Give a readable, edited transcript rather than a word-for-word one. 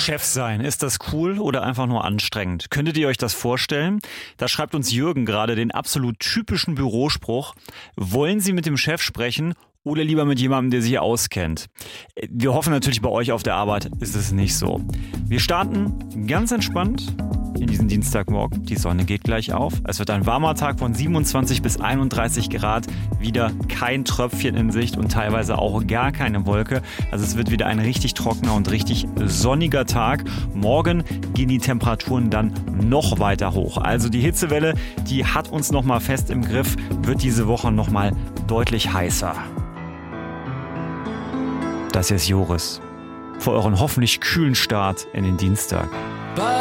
Chef sein, ist das cool oder einfach nur anstrengend? Könntet ihr euch das vorstellen? Da schreibt uns Jürgen gerade den absolut typischen Bürospruch. Wollen Sie mit dem Chef sprechen oder lieber mit jemandem, der sich auskennt? Wir hoffen natürlich, bei euch auf der Arbeit ist es nicht so. Wir starten ganz entspannt in diesen Dienstagmorgen. Die Sonne geht gleich auf. Es wird ein warmer Tag von 27 bis 31 Grad. Wieder kein Tröpfchen in Sicht und teilweise auch gar keine Wolke. Also es wird wieder ein richtig trockener und richtig sonniger Tag. Morgen gehen die Temperaturen dann noch weiter hoch. Also die Hitzewelle, die hat uns nochmal fest im Griff, wird diese Woche nochmal deutlich heißer. Das hier ist Joris. Für euren hoffentlich kühlen Start in den Dienstag.